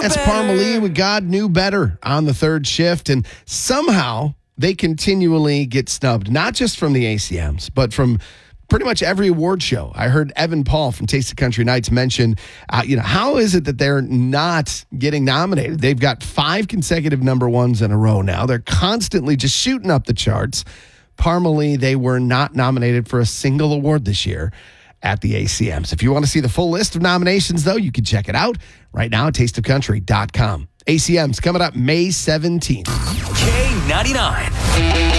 That's Parmalee with God Knew Better on the third shift. And somehow they continually get snubbed, not just from the ACMs, but from pretty much every award show. I heard Evan Paul from Taste of Country Nights mention, how is it that they're not getting nominated? They've got 5 consecutive number ones in a row now. They're constantly just shooting up the charts. Parmalee, they were not nominated for a single award this year at the ACMs. If you want to see the full list of nominations, though, you can check it out right now at tasteofcountry.com. ACMs coming up May 17th. K99.